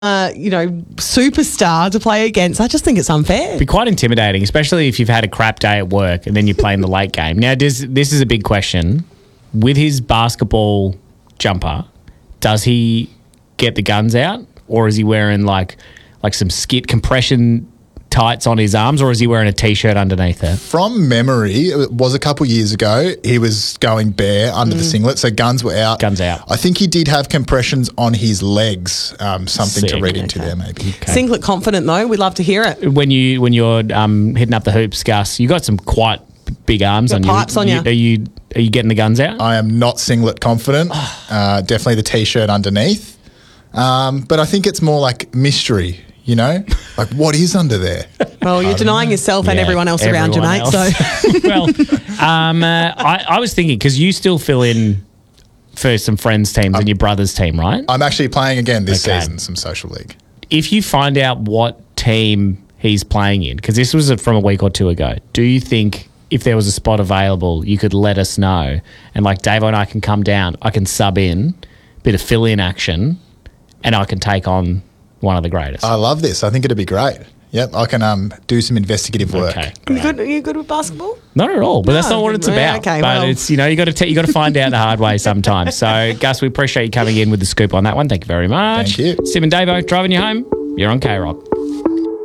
superstar to play against. I just think it's unfair. It'd be quite intimidating, especially if you've had a crap day at work and then you're playing the late game. Now, this is a big question. With his basketball jumper, does he get the guns out, or is he wearing like some skit compression tights on his arms, or is he wearing a T-shirt underneath it? From memory, it was a couple years ago, he was going bare under the singlet, so guns were out. Guns out. I think he did have compressions on his legs, something to Sick. read into there maybe. Okay. Singlet confident though. We'd love to hear it. When you're hitting up the hoops, Gus, you got some quite big arms on you. Pipes on you. Are you getting the guns out? I am not singlet confident. Definitely the T-shirt underneath. But I think it's more like mystery, like what is under there? Well, you're denying yourself and Yeah, everyone else around you, mate. else. So, Well, I was thinking, because you still fill in for some friends' teams and your brother's team, right? I'm actually playing again this Okay. season, some social league. If you find out what team he's playing in, because this was from a week or two ago, do you think if there was a spot available, you could let us know? And like Davo and I can come down, I can sub in, bit of fill-in action, and I can take on one of the greatest. I love this. I think it'd be great. Yep, I can do some investigative work. Okay, are you good with basketball? not at all, but that's not what it's Yeah, about. okay, but well. it's you got to find out the hard way sometimes. So Gus, we appreciate you coming in with the scoop on that one. Thank you very much. Thank you. Sim and Davo driving you home. You're on K-Rock.